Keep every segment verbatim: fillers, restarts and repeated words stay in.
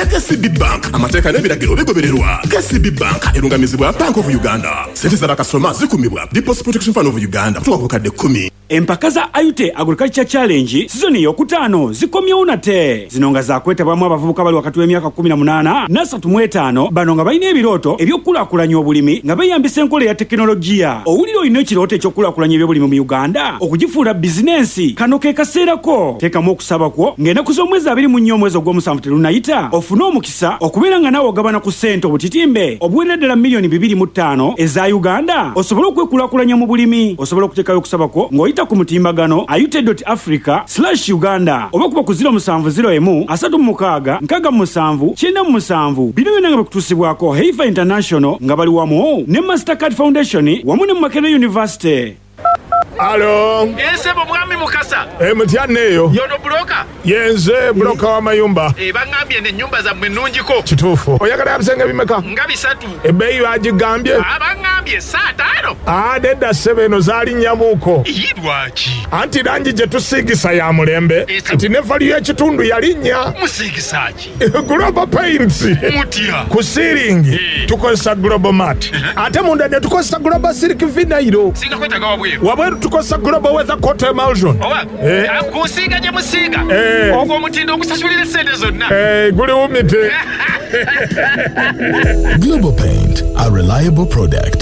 K C B Bank amateeka n'ebiragiro bigobererwa. K C B Bank erungamizibwa Bank of Uganda. Sente z'abakasitoma zikumibwa Deposit Protection Fund of Uganda kutoka ku kadde kumi. Empaka za Ayute Agriculture Challenge sizoni yokutaano zikomyewo nate. Zinonga za kwetabwamu abavubuka bali wakati w'emyaka kumi na munana na asatu mu etaano bano nga balina ebirooto eby'okkulaakulanya obulimi nga beeyambisa enkola ya tekinologiya. Owulira olina ekirooto eky'okkulaakulanya ebyobulimi mu Uganda okugifuula bizinensi, kano ke kaseerako. Teekamu okusaba kwo ng'ennaku z'omwezi abiri mu nnya omwezi ogw'omusanvu terunayita ofune omukisa okubeera nga nawe ogabana ku ssente obutitimbe obuwera ddala miliyoni bibiri mu ttaano eza Uganda osobole okwekulaakulanya mu bulimi. Osobola okuteekayo okusaba kwo ng'oyita ku mutimbagano ayute dot africa slash uganda oba kuba ku zero musanvu zero emu asatu mu mukaaga nkaaga mu musanvu kyenda mu musanvu. Bino byonna nga bikutuusibwako Heifa International nga bali wamu ne Mastercard Foundation wamu ne Makerere University. Alo. Ese bomwami mukasa. E mutyanneyo. Yono bloka. Yenze bloka wa mayumba. E bangambye ne nyumba za mwenunjiko. Kituufu. Oyagala abisenge bimeka? Nga bisatu. Ebbeeyi bagigambye? Abangambye saa taano. Ah, nedda sebeno zaali nnyamuuko. Yidwaki. Anti langi gye tusiigisa ya mulembe. Anti ne valiyo ekitundu yalinnya. Musiigisaki. Global Paints. Mutya. Ku siiringi tukozesa Global Mat. Ate munda ne tukozesa Global Silk Vinyl. Singa kwetaga wabweru. Wabweru tukozesa Global Weather Coat Emulsion. Owa. Eh. Akusiiga gye musiiga. Eh. Ogwo omutindo okusasulira sente zonna. Eh, guli wumite. Global Paint, a reliable product.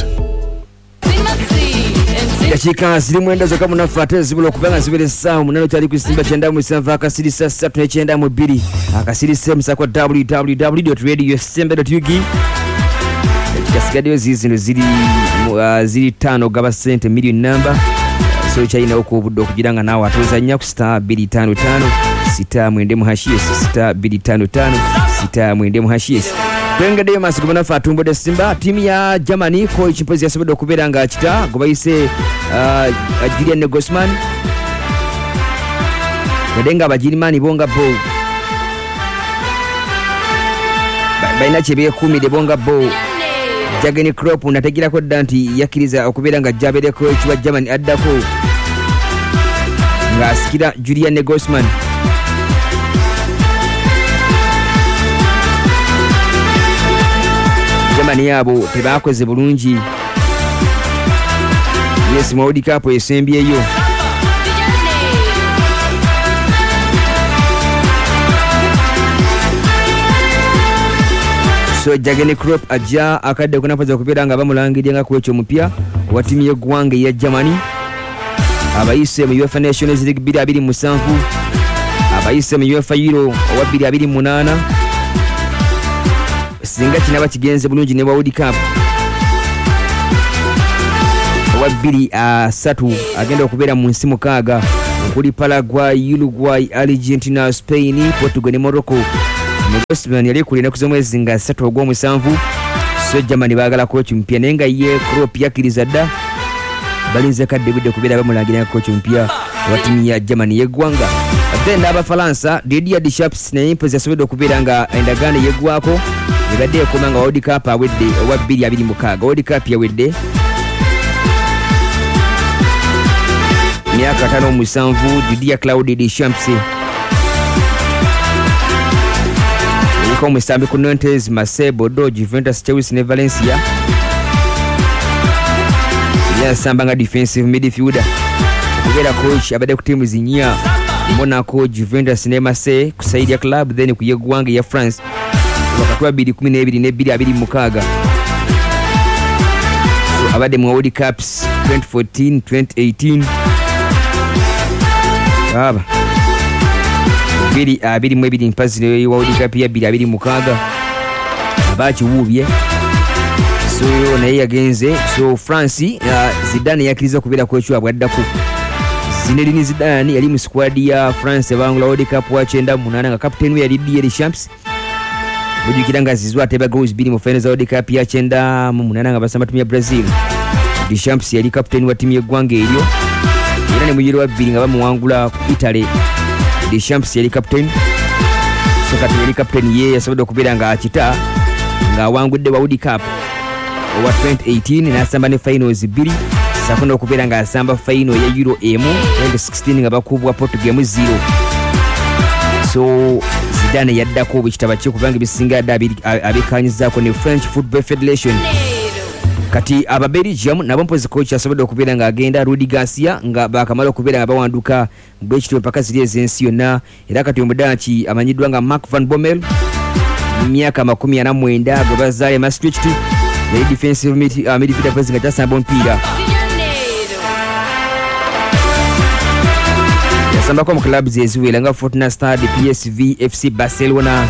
Dakika ziri mwenda zokka munafu ate zibula okubanga zibere essaawa munana kyali ku kisimba kyenda mu musanvu akasirisa ssatu n'ekyenda mu bbiri akasirisa emusako w w w dot radio sembe dot u g. Ekikasigaddeyo ziizino ziri uh, ziri ttaano gaba ssente million number. So kyalinawo ku obudde okugira nga naawe atuuza nnya ku star bbiri ttaano ttaano sita mwende mu hashiesi star bbiri ttaano ttaano sita mwende mu hashiesi. Twengaddeyo maaso gobona ffe atumbudde Simba ttiimu ya Germany ko ekimpozi yasobodde okubeera nga akita gwe bayise uh, Julian Nagelsmann wadde nga Abagirimaani bo nga bo balina kye beekuumidde bo nga bo. Jurgen Klopp nategirako dda nti yakkiriza okubeera nga jjabeereko ekiwa Germany addako ng'asikira Julian Nagelsmann. Germany yabo tebakoze bulungi. Yes, mu World Cup esembyeyo. So Jurgen Klopp ajja akadde okunapoza okubeera nga bamulangirira nga ku ekyo omupya wa ttiimu y'eggwanga eya Germany. Abayise mu UEFA Nations League bbiri abiri mu musanvu, abayise mu UEFA Euro owa bbiri abiri mu munaana. Singa kinaba kigenze bulungi ne World Cup owa bbiri asatu agenda okubeera mu nsi mukaaga okuli Paraguay, Uruguay, Argentina, Spain, Portugal ne Morocco. Nagelsmann yali ku lunaku z'omwezi nga ssatu ogw'omusanvu. So Germany baagala kooki mpya naye nga ye Klopp yakkiriza dda balinze kadde budde okubeera bamulangirira nga kooki mpya wa ttiimu ya Germany y'eggwanga. Ate n'Abafalansa Didier Deschamps naye mpozi yasobodde okubeera nga endagaano yeggwako ebadde ekoma nga World Cup awedde owa bbiri abiri mu mukaaga. World Cup yawedde myaka ataano mu musanvu. Didier Claude Deschamps yaliko omusambi ku Nantes, Marseille, Bordeaux, Juventus, Chelsea ne Valencia. Yasamba nga defensive midfielder okubeera coach abadde ku ttiimu zinnya Monaco, Juventus ne Marseille ku saidi ya club then ku yeggwanga ya France wakati wa bbiri kumi n'ebiri ne bbiri abiri mu mukaaga. So abadde mu World Cups twenty fourteen, twenty eighteen aba bbiri abiri mu ebiri mpazire wa World Cup ya bbiri abiri mu mukaaga abakiwuubye. So naye yagenze. So France uh, Zidane yakkiriza okubeera ku ekyo abwaddako. Zinedine Zidane yali mu squad ya France ebangula World Cup wa kyenda mu munaana nga captain we yali Didier Deschamps. Mujukira nga zizwa ateba goals bbiri mu final za World Cup ya kyenda mu munaana nga basamba ttiimu ya Brazil. Deschamps yali captain wa ttiimu y'eggwanga eryo era ne mu Euro wa bbiri nga bamuwangula ku Italy. Deschamps yali captain. So kati yali captain ye yasobodde okubeera nga akita nga awangudde wa World Cup owa twenty eighteen n'asamba ne finals bbiri safuna okubeera nga asamba final ya Euro emu twenty sixteen nga bakubwa Portugal mu zero. So Zidane yaddako bwekitaba kye kubanga ebisinga dda abikanyizaako ne French Football Federation. Kati aba Belgium nabo mpozi coach asobodde okubeera ng'agenda Rudi Garcia nga baakamala okubeera nga bawanduka bwekityo paka ziri ez'ensi yonna, era kati omudaaki amanyiddwa nga Mark van Bommel mu myaka makumi ana mu mwenda gwe bazaale Maastricht yali defensive midfielder pozi nga kyasamba omupiira. Yasambako mu clubs eziwera nga Fortuna Stade, P S V, F C Barcelona.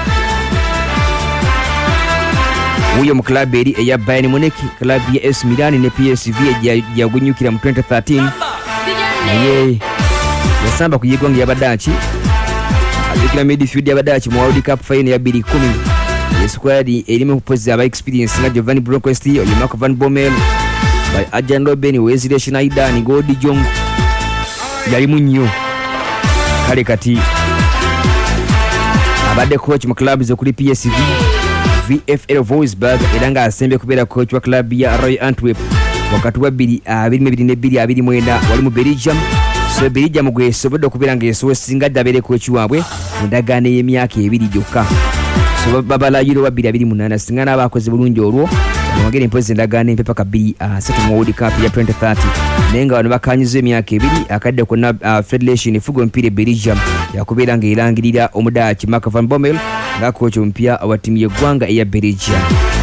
Uyo mu club eri eya Bayern Munich, club ya A C Milan ne P S V yagunyukira mu twenty thirteen. Naye yasamba ku yigonga y'Abadaaki ajukira midfield y'Abadaaki mu World Cup final ya twenty ten. Squad erimu kupoza aba experience nga Giovanni Bronckhorst, Mark van Bommel, by Arjen Robben, Wesley Sneijder, Ngo de Jong. Yali munyo kale kati abadde coach mu club zo kuli P S V, V F L Wolfsburg era nga asembe kubeera coach wa club ya Royal Antwerp wakati wa bbiri abiri mu bbiri abiri mu mwenda wali mu Belgium. So Belgium gwe esobodde okubeera ng'esosinga dda abeere coach waabwe mu ndagaano y'emyaka ebiri gyokka. So babalayiro wa bbiri abiri mu munaana singa n'abakoze bulungi olwo bamwagera empozi endagaano empe paka bbiri asatu mu World Cup ya twenty thirty. Naye nga bano bakanyiza emyaka ebiri akadde konna uh, Federation efuga omupiira e Belgium yakubeera ng'erangirira omudaaki Mark van Bommel nga coach omupya wa ttiimu y'eggwanga eya Belgium.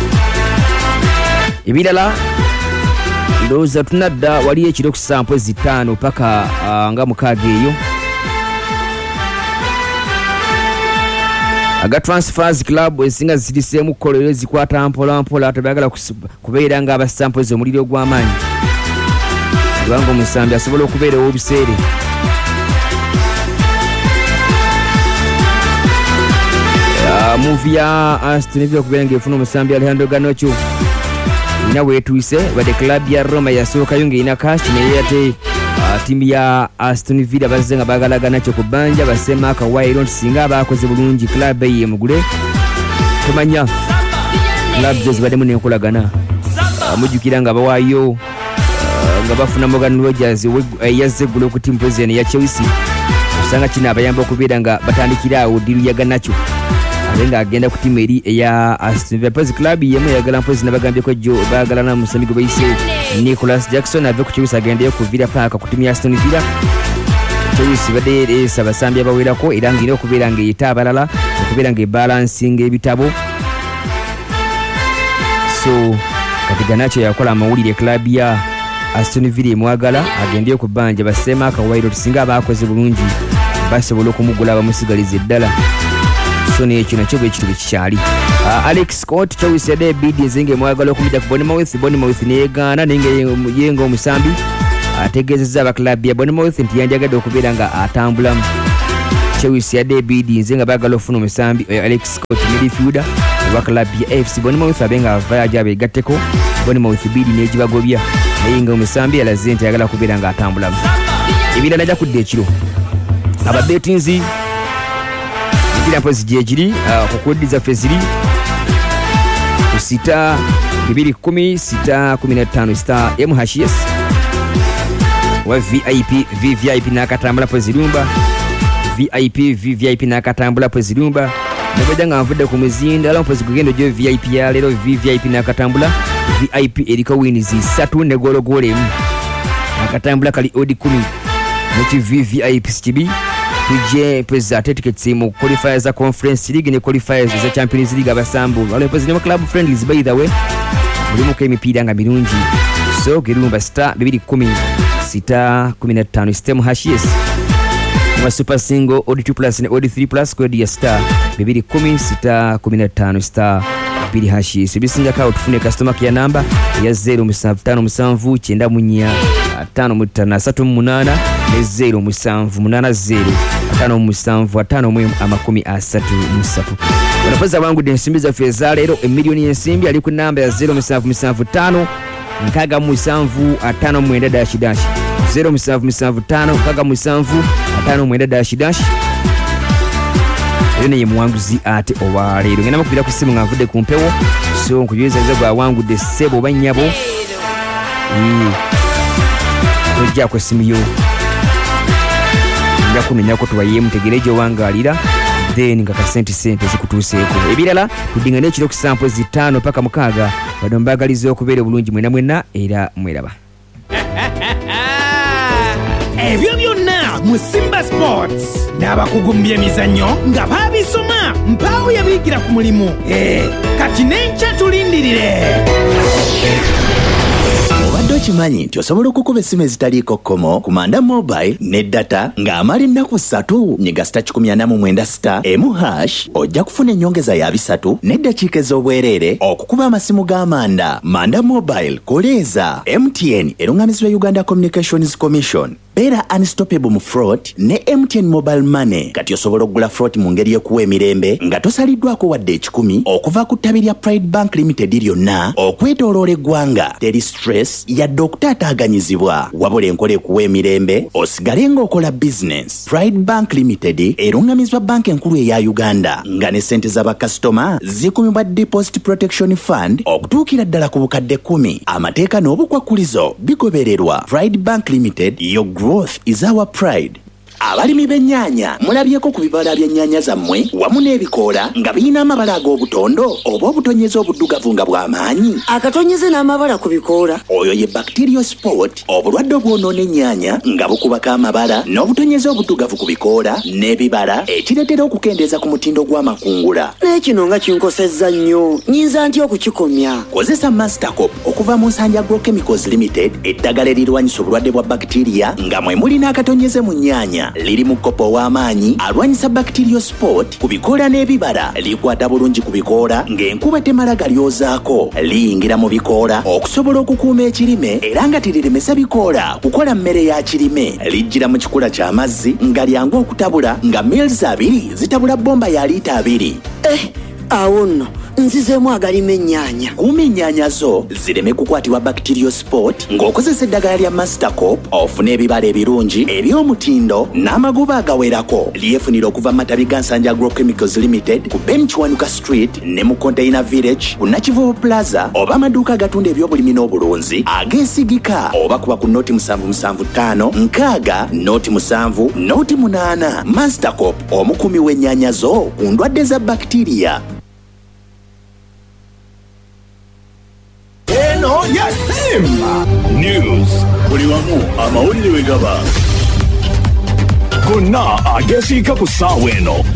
Ebirala ndowooza tunadda wali ekiro ku sampozi ttaano paka uh, nga mukaaga eyo. Aga Transfers Club ezinga ziriseemu kukolera zikwata mpola mpola tabyagala kubeera nga abasampozi omuliro gw'amaanyi kubanga omusambi asobola okubeera ow'obiseere. Uh, movie ya Aston Villa okubeera ng'efuna omusambi Alejandro Garnacho ina weetuise badde club ya Roma yasookayo ng'erina cash naye ate uh, tiimu ya Aston Villa bazze nga baagala Garnacho ku bbanja basse Mark Wairo nti singa abaakoze bulungi club ye emugule tomanya club zo zibaddemu n'enkolagana. Uh, mujjukira nga bawaayo uh, nga bafuna Morgan Rogers yazze eggulu ku team president ya Chelsea osanga kino abayamba okubeera nga batandikira awo ddiru ya Garnacho ate ng'agenda ku tiimu eri eya Aston Villa. Pozi club yemu yagala mpozi nabagambyeko jjo baagala na musambi gwe bayise Nicholas Jackson ave ku Chelsea agendeyo ku Villa Park ku tiimu ya Aston Villa. Chelsea badde ereesa basambi abawerako era ng'erina okubeera ng'eyita abalala okubeera ng'ebalansinga ebitabo. So kati Garnacho yakola amawulire club ya Aston Villa emwagala agendeyo ku bbanja basse Mark Wairo singa abaakoze bulungi basobola okumugula bamusigalize eddala. So nekyo nakyo bwe kitu bekikyali. Uh, Alex Scott Chelsea yadde bidi ezinga emwagala okumija ku Bournemouth. Bournemouth neyegaana naye nga yenga omusambi ategeezezza abaklabu ya Bournemouth nti yanjagadde okubeera nga atambulamu. Chelsea yadde bidi nzenga baagala okufuna omusambi Alex Scott midfielder wa klabu ya F C Bournemouth abe nga avaayo aja abeegatteko. Bournemouth bidi n'egibagobya naye nga omusambi alaze nti ayagala kubeera nga atambulamu. Ebirala ajja kudda ekiro aba betinzi mpira mpozi gye giri ku kodi zaffe ziri ku sita bibiri kumi sita kumi na ttaano star M H S wa V I P V V I P n'akatambula pozi lumba V I P V V I P n'akatambula pozi lumba nabwedda nga nvudde ku muzinda ala mpozi kugendo gyo V I P ya leero V V I P n'akatambula V I P eriko wins ssatu ne golo golo emu akatambula kali odi kumi neki V V I P sikibi tuje peza tickets mu qualifiers za Conference League ne qualifiers za Champions League abasambu wale peza ne club friendlies by the way mulimu ke mipira nga mirungi. So gerumba star bibiri kumi sita kumi na ttaano system hashes wa super single odd two plus ne odd three plus code ya star bibiri kumi sita kumi na ttaano star bibiri hashes bisinga ka utufune customer care number ya zero musanvu ttaano musanvu kyenda munya ttaano mu ttaano asatu mu munaana ne zero musanvu munaana zero ttaano mu musanvu ttaano mu amakumi asatu mu ssatu. Wanapoza wangu de nsimbi za feza leero emiliyoni y'ensimbi ali ku namba ya zero musanvu musanvu ttaano nkaaga mu musanvu ttaano mu mwenda dashi dashi zero musanvu musanvu ttaano nkaaga mu musanvu ttaano mu mwenda dashi dashi. Ene ye muwanguzi ate owa leero ngenda mukubira ku simu nga nvudde ku mpewo so nkuyeza nze gwa wangu de sebo banyabo ojja ku simu yo nja kumenya ko tuwaye mutegereje wangalira then nga kasente sente zikutuuseeko. Ebirala tudingane ekiro ku sample zitaano paka mukaaga bano mbagaliza okubeera obulungi mwena mwena era mweraba. Ebyo byonna mu Simba Sports n'abakugu mu by'emizannyo nga baabisoma mpaawo yabiyigira ku mulimu. Eh, kati n'enkya tulindirire. Obadde okimanyi nti osobola okukuba essimu ezitaliiko kkomo ku Manda Mobile ne data ng'amala ennaku ssatu nyiga sita kikumi ana mu mwenda sita emu hash ojja kufuna ennyongeza ya bisatu n'eddakiika ez'obwereere okukuba amasimu g'amanda. Manda Mobile koleeza M T N erungamizibwa Uganda Communications Commission. Beera unstoppable mu fraud ne M T N Mobile Money kati osobola okugula fraud mu ngeri ekuwa emirembe nga tosaliddwako wadde ekikumi okuva ku ttabi lya Pride Bank Limited lyonna okwetooloola eggwanga. Teri stress yadde okutaataaganyizibwa wabula enkola ekuwa emirembe osigale ng'okola business. Pride Bank Limited erungamizibwa banka enkulu eya Uganda nga ne ssente z'abakasitoma zikumibwa Deposit Protection Fund okutuukira ddala ku bukadde kumi. Amateeka n'obukwakkulizo bigobererwa. Pride Bank Limited yo growth is our pride. Abalimi b'ennyaanya mulabyeko ku bibala by'ennyaanya zammwe wamu n'ebikoola nga birina amabala ag'obutondo oba obutonyeze obuddugavu nga bw'amaanyi. Akatonyeze n'amabala ku bikoola oyo ye bacterial spot, obulwadde obwonoona ennyaanya nga bukubako amabala n'obutonyeze obuddugavu ku bikoola n'ebibala ekireetera okukendeeza ku mutindo gw'amakungula. n'ekino nga kinkosezza nnyo nyinza ntya okukikomya? Kozesa Mastercop okuva mu Nsanja Agrochemicals Limited, eddagala erirwanyisa obulwadde bwa bacteria nga mwe muli n'akatonyeze mu nnyaanya. Liri mu kkopo w'amaanyi alwanyisa bacterial spot ku bikoola n'ebibala. Likwata bulungi ku bikoola ng'enkuba temala galyozaako. Liyingira mu bikoola okusobola okukuuma ekirime era nga teriremesa bikoola kukola mmere ya kirime. Lijjira mu kikula ky'amazzi nga lyangu okutabula nga mils abiri zitabula bomba ya liita abiri. Eh, awo nno nzizeemu agalima ennyaanya. Kuuma ennyaanya zo zireme kukwatibwa bacterial spot ng'okozesa eddagala lya Mastercop ofune ebibala ebirungi eby'omutindo n'amagoba agawerako. Lyefunira okuva mu matabi ga Nsanja Agrochemicals Limited ku Ben Kiwanuka Street ne mu Container Village ku Nakivubo Plaza oba amaduuka agatunda eby'obulimi n'obulunzi ag'ensigika oba kuba ku noti musanvu musanvu ttaano nkaaga noti musanvu noti munaana. Mastercop omukumi w'ennyaanya zo ku ndwadde za bacteria. Eno ya Simba News. Buli wamu amawulire we gaba. Gonna agesiika ku ssaawa eno